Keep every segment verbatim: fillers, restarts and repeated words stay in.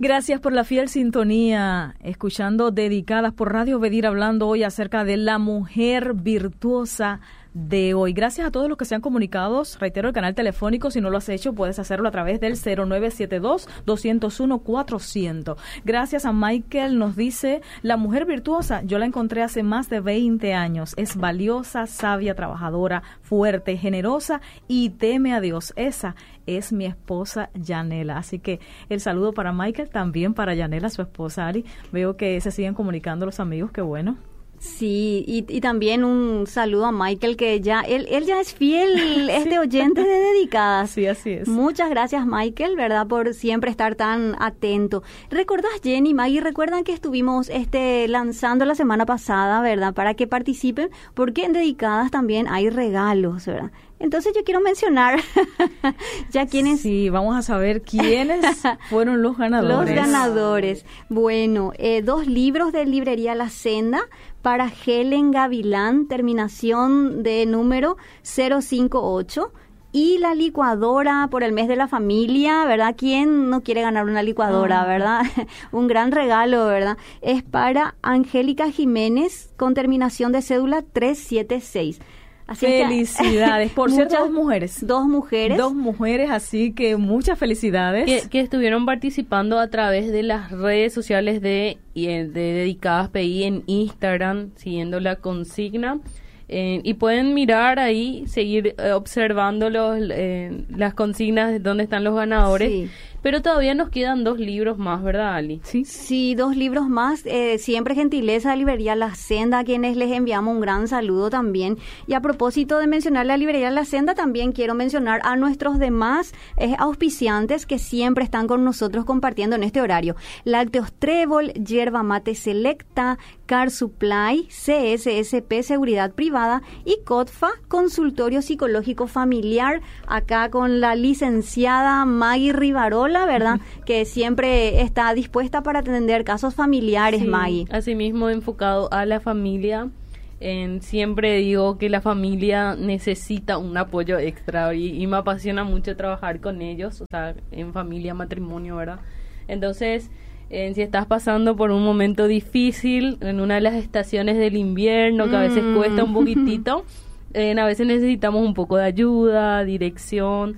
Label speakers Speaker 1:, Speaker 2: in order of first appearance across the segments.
Speaker 1: Gracias por la fiel sintonía, escuchando Dedicadas por Radio Bedir, hablando hoy acerca de la mujer virtuosa de hoy. Gracias a todos los que se han comunicado. Reitero el canal telefónico, si no lo has hecho puedes hacerlo a través del cero nueve siete dos, dos cero uno, cuatrocientos. Gracias a Michael, nos dice: la mujer virtuosa, yo la encontré hace más de veinte años, es valiosa, sabia, trabajadora, fuerte, generosa y teme a Dios. Esa es mi esposa Yanela. Así que el saludo para Michael, también para Yanela, su esposa Ari. Veo que se siguen comunicando los amigos, qué bueno.
Speaker 2: Sí, y, y también un saludo a Michael, que ya, él, él ya es fiel, este oyente de Dedicadas.
Speaker 1: Sí, así es.
Speaker 2: Muchas gracias, Michael, ¿verdad?, por siempre estar tan atento. ¿Recordás, Jenny, Maggie? ¿Recuerdan que estuvimos este lanzando la semana pasada, ¿verdad?, para que participen? Porque en Dedicadas también hay regalos, ¿verdad? Entonces yo quiero mencionar ya quiénes...
Speaker 1: Sí, vamos a saber quiénes fueron los ganadores.
Speaker 2: Los ganadores. Bueno, eh, dos libros de Librería La Senda para Helen Gavilán, terminación de número cero cinco ocho. Y la licuadora por el mes de la familia, ¿verdad? ¿Quién no quiere ganar una licuadora, ah. verdad? Un gran regalo, ¿verdad? Es para Angélica Jiménez, con terminación de cédula tres siete seis. Así
Speaker 1: felicidades.
Speaker 2: Que,
Speaker 1: por cierto, dos mujeres.
Speaker 2: Dos mujeres.
Speaker 1: Dos mujeres, así que muchas felicidades.
Speaker 3: Que, que estuvieron participando a través de las redes sociales de, de Dedicadas P I en Instagram, siguiendo la consigna. Eh, y pueden mirar ahí, seguir eh, observando los, eh, las consignas de dónde están los ganadores. Sí. Pero todavía nos quedan dos libros más, ¿verdad, Ali?
Speaker 2: Sí, sí, dos libros más. Eh, siempre gentileza de Librería La Senda, a quienes les enviamos un gran saludo también. Y a propósito de mencionar la Librería La Senda, también quiero mencionar a nuestros demás eh, auspiciantes que siempre están con nosotros compartiendo en este horario. Lácteos Trébol, Yerba Mate Selecta, Car Supply, C S S P Seguridad Privada y COTFA, Consultorio Psicológico Familiar, acá con la licenciada Maggie Rivarola, la verdad, que siempre está dispuesta para atender casos familiares, sí, Maggie.
Speaker 3: Asimismo, enfocado a la familia. En, siempre digo que la familia necesita un apoyo extra y, y me apasiona mucho trabajar con ellos, o sea, en familia, matrimonio, ¿verdad? Entonces, eh, si estás pasando por un momento difícil, en una de las estaciones del invierno, que a veces mm. cuesta un poquitito, eh, a veces necesitamos un poco de ayuda, dirección,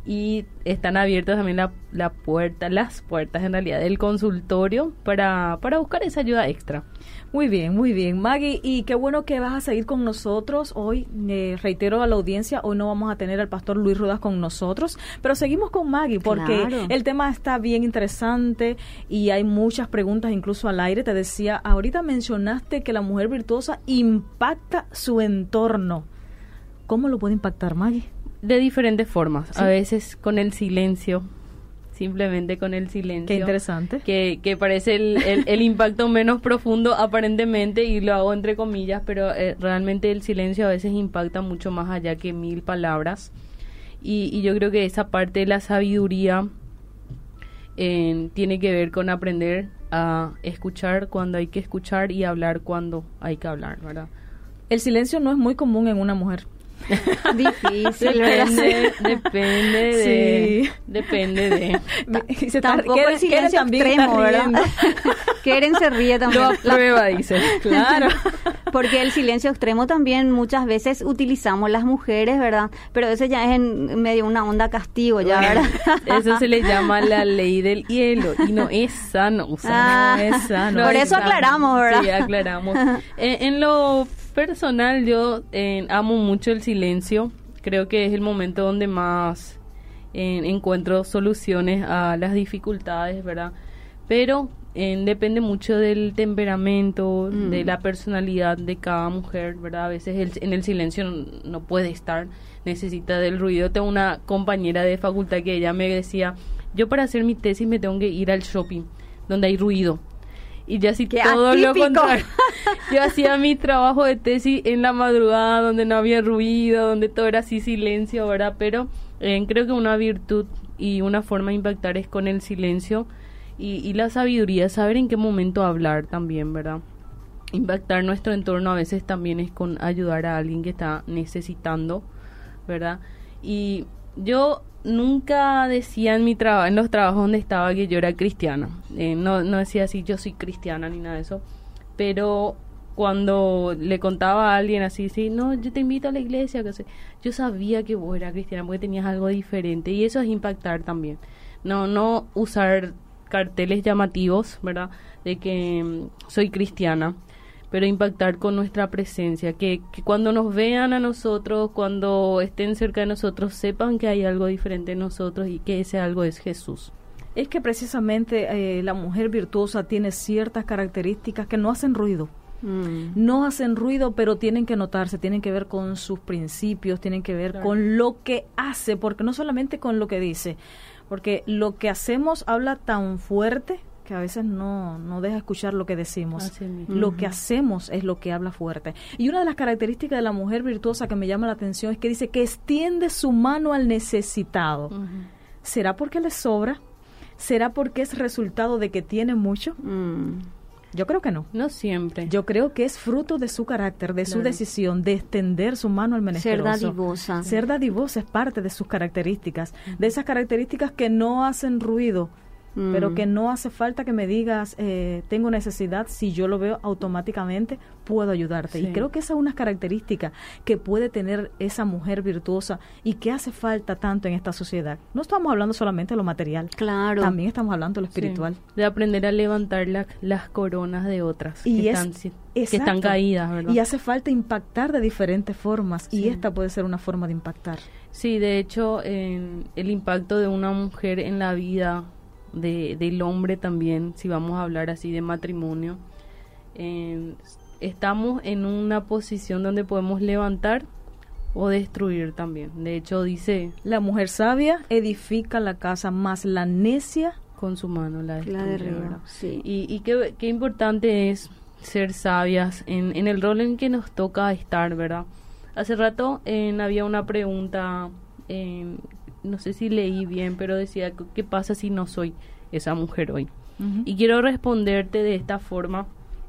Speaker 3: y están abiertas también la, la puerta, las puertas en realidad del consultorio para, para buscar esa ayuda extra.
Speaker 1: Muy bien, muy bien, Maggie, y qué bueno que vas a seguir con nosotros hoy. Eh, reitero a la audiencia, hoy no vamos a tener al pastor Luis Rudas con nosotros, pero seguimos con Maggie porque claro, el tema está bien interesante y hay muchas preguntas incluso al aire. Te decía, ahorita mencionaste que la mujer virtuosa impacta su entorno. ¿Cómo lo puede impactar, Maggie?
Speaker 3: De diferentes formas, ¿sí? A veces con el silencio, simplemente con el silencio.
Speaker 1: Qué interesante.
Speaker 3: Que, que parece el, el, el impacto menos profundo aparentemente, y lo hago entre comillas, pero eh, realmente el silencio a veces impacta mucho más allá que mil palabras. Y, y yo creo que esa parte de la sabiduría eh, tiene que ver con aprender a escuchar cuando hay que escuchar y hablar cuando hay que hablar, ¿verdad?
Speaker 1: El silencio no es muy común en una mujer.
Speaker 2: Difícil,
Speaker 3: depende, depende de,
Speaker 1: sí.
Speaker 3: depende de.
Speaker 2: Se está, tampoco Keren, el silencio extremo, ¿verdad? Keren se ríe también.
Speaker 3: Lo aprueba, dice.
Speaker 2: Claro. Porque el silencio extremo también muchas veces utilizamos las mujeres, ¿verdad? Pero eso ya es en medio una onda castigo, ya, ¿verdad?
Speaker 3: Eso se le llama la ley del hielo y no es sano usar.
Speaker 2: Ah,
Speaker 3: no es sano.
Speaker 2: Por eso aclaramos, ¿verdad?
Speaker 3: Sí, aclaramos. Eh, en lo personal, yo eh, amo mucho el silencio. Creo que es el momento donde más eh, encuentro soluciones a las dificultades, ¿verdad? Pero eh, depende mucho del temperamento, mm. de la personalidad de cada mujer, ¿verdad? A veces el, en el silencio no, no puede estar, necesita del ruido. Tengo una compañera de facultad que ella me decía, yo para hacer mi tesis me tengo que ir al shopping, donde hay ruido. Y yo así todo atípico. Lo contrario. Yo hacía mi trabajo de tesis en la madrugada, donde no había ruido, donde todo era así silencio, ¿verdad? Pero eh, creo que una virtud y una forma de impactar es con el silencio y, y la sabiduría, saber en qué momento hablar también, ¿verdad? Impactar nuestro entorno a veces también es con ayudar a alguien que está necesitando, ¿verdad? Y yo nunca decía en mi trabajo, en los trabajos donde estaba, que yo era cristiana. eh, no, no decía así, yo soy cristiana ni nada de eso, pero cuando le contaba a alguien así, sí, no, yo te invito a la iglesia, que sé, yo sabía que vos eras cristiana porque tenías algo diferente, y eso es impactar también. No, no usar carteles llamativos, ¿verdad?, de que um, soy cristiana, pero impactar con nuestra presencia, que, que cuando nos vean a nosotros, cuando estén cerca de nosotros, sepan que hay algo diferente en nosotros y que ese algo es Jesús.
Speaker 1: Es que precisamente eh, la mujer virtuosa tiene ciertas características que no hacen ruido. Mm. No hacen ruido, pero tienen que notarse, tienen que ver con sus principios, tienen que ver claro. con lo que hace, porque no solamente con lo que dice, porque lo que hacemos habla tan fuerte que a veces no, no deja escuchar lo que decimos. Lo uh-huh. que hacemos es lo que habla fuerte. Y una de las características de la mujer virtuosa que me llama la atención es que dice que extiende su mano al necesitado. Uh-huh. ¿Será porque le sobra? ¿Será porque es resultado de que tiene mucho? Mm. Yo creo que no.
Speaker 3: No siempre.
Speaker 1: Yo creo que es fruto de su carácter, de claro. su decisión de extender su mano al menesteroso.
Speaker 2: Ser dadivosa.
Speaker 1: Ser dadivosa es parte de sus características, uh-huh. de esas características que no hacen ruido, mm. pero que no hace falta que me digas, eh, tengo necesidad, si yo lo veo automáticamente, puedo ayudarte. Sí. Y creo que esa es una característica que puede tener esa mujer virtuosa y que hace falta tanto en esta sociedad. No estamos hablando solamente de lo material,
Speaker 2: claro.
Speaker 1: también estamos hablando de lo espiritual.
Speaker 3: Sí. De aprender a levantar la, las coronas de otras y que, es, están, que están caídas, ¿verdad?
Speaker 1: Y hace falta impactar de diferentes formas, sí. y esta puede ser una forma de impactar.
Speaker 3: Sí, de hecho, en el impacto de una mujer en la vida de, del hombre también, si vamos a hablar así de matrimonio, eh, estamos en una posición donde podemos levantar o destruir también. De hecho, dice...
Speaker 1: La mujer sabia edifica la casa, más la necia...
Speaker 3: con su mano la destruye, ¿verdad?
Speaker 2: Sí.
Speaker 3: Y, y qué, qué importante es ser sabias en, en el rol en que nos toca estar, ¿verdad? Hace rato eh, había una pregunta, eh, no sé si leí bien, pero decía, ¿qué pasa si no soy esa mujer hoy? Uh-huh. Y quiero responderte de esta forma.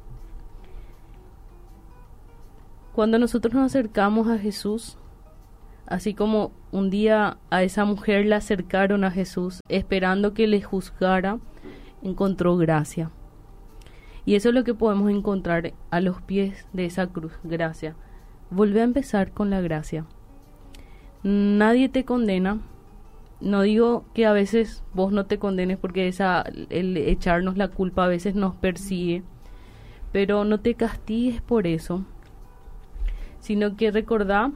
Speaker 3: Cuando nosotros nos acercamos a Jesús, así como un día a esa mujer la acercaron a Jesús, esperando que le juzgara, encontró gracia. Y eso es lo que podemos encontrar a los pies de esa cruz, gracia. Volvé a empezar con la gracia. Nadie te condena. No digo que a veces vos no te condenes, porque esa, el echarnos la culpa a veces nos persigue, pero no te castigues por eso, sino que recordá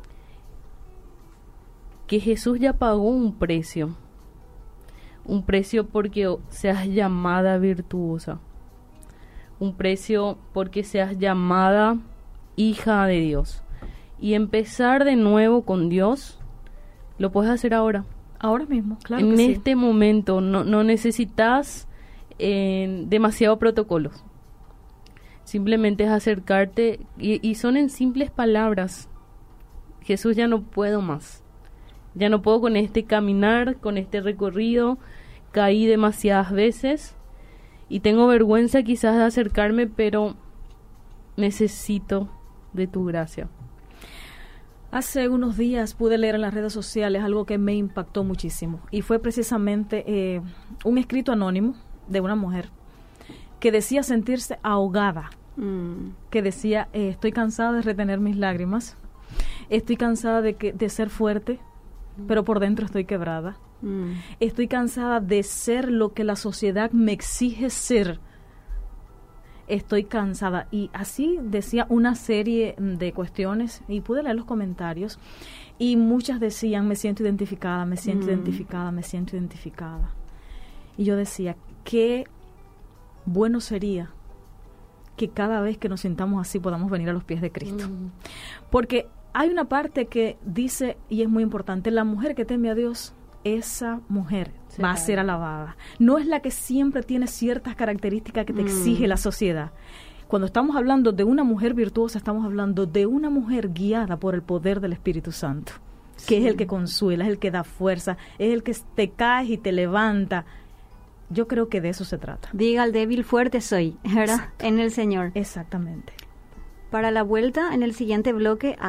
Speaker 3: que Jesús ya pagó un precio, un precio porque seas llamada virtuosa, un precio porque seas llamada hija de Dios, y empezar de nuevo con Dios lo puedes hacer ahora,
Speaker 1: ahora mismo, claro,
Speaker 3: en
Speaker 1: que
Speaker 3: este
Speaker 1: sí.
Speaker 3: momento. No, no necesitas eh, demasiado protocolos. Simplemente es acercarte, y, y son en simples palabras. Jesús, ya no puedo más. Ya no puedo con este caminar, con este recorrido. Caí demasiadas veces y tengo vergüenza quizás de acercarme, pero necesito de tu gracia.
Speaker 1: Hace unos días pude leer en las redes sociales algo que me impactó muchísimo, y fue precisamente eh, un escrito anónimo de una mujer que decía sentirse ahogada, mm. que decía, eh, estoy cansada de retener mis lágrimas, estoy cansada de, que, de ser fuerte, mm. pero por dentro estoy quebrada, mm. estoy cansada de ser lo que la sociedad me exige ser, estoy cansada. Y así decía una serie de cuestiones, y pude leer los comentarios, y muchas decían, me siento identificada, me siento mm. identificada, me siento identificada. Y yo decía, qué bueno sería que cada vez que nos sintamos así podamos venir a los pies de Cristo. Mm. Porque hay una parte que dice, y es muy importante, la mujer que teme a Dios, esa mujer sí, va a ser alabada. No es la que siempre tiene ciertas características que te mm. exige la sociedad. Cuando estamos hablando de una mujer virtuosa, estamos hablando de una mujer guiada por el poder del Espíritu Santo, que sí. es el que consuela, es el que da fuerza, es el que te caes y te levanta. Yo creo que de eso se trata.
Speaker 2: Diga al débil, fuerte soy, ¿verdad? Exacto. En el Señor.
Speaker 1: Exactamente.
Speaker 2: Para la vuelta, en el siguiente bloque, acá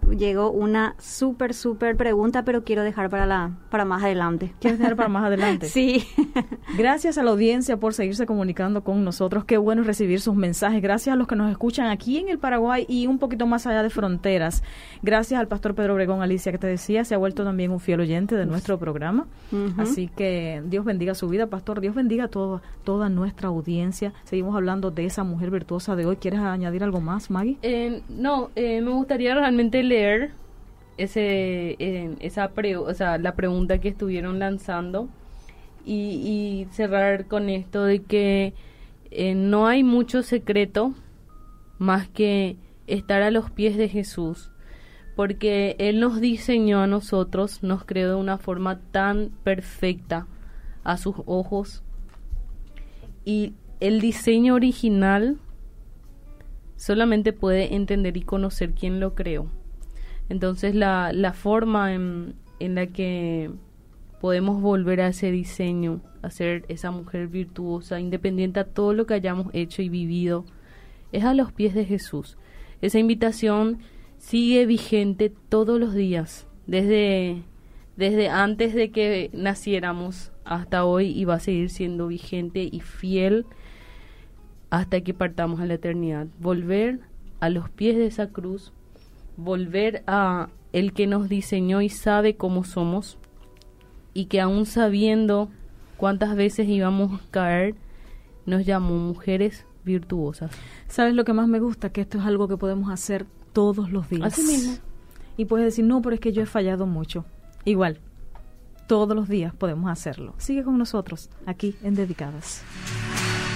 Speaker 2: llegó una súper, súper pregunta, pero quiero dejar para la para más adelante.
Speaker 1: ¿Quieres dejar para más adelante?
Speaker 2: Sí.
Speaker 1: Gracias a la audiencia por seguirse comunicando con nosotros. Qué bueno recibir sus mensajes. Gracias a los que nos escuchan aquí en el Paraguay y un poquito más allá de fronteras. Gracias al pastor Pedro Obregón, Alicia, que te decía, se ha vuelto también un fiel oyente de nuestro programa. Uh-huh. Así que Dios bendiga su vida, pastor. Dios bendiga a todo, toda nuestra audiencia. Seguimos hablando de esa mujer virtuosa de hoy. ¿Quieres añadir algo más, Maggie?
Speaker 3: Eh, no, eh, me gustaría realmente leer ese, eh, esa pre, o sea, la pregunta que estuvieron lanzando y, y cerrar con esto de que eh, no hay mucho secreto más que estar a los pies de Jesús, porque Él nos diseñó a nosotros, nos creó de una forma tan perfecta a sus ojos, y el diseño original solamente puede entender y conocer quién lo creó. Entonces la, la forma en, en la que podemos volver a ese diseño, a ser esa mujer virtuosa, independiente a todo lo que hayamos hecho y vivido, es a los pies de Jesús. Esa invitación sigue vigente todos los días, desde, desde antes de que naciéramos hasta hoy, y va a seguir siendo vigente y fiel hasta que partamos a la eternidad. Volver a los pies de esa cruz, volver a el que nos diseñó y sabe cómo somos, y que aún sabiendo cuántas veces íbamos a caer, nos llamó mujeres virtuosas.
Speaker 1: ¿Sabes lo que más me gusta? Que esto es algo que podemos hacer todos los días.
Speaker 3: Así mismo.
Speaker 1: Y puedes decir, no, pero es que yo he fallado mucho. Igual, todos los días podemos hacerlo. Sigue con nosotros, aquí en Dedicadas.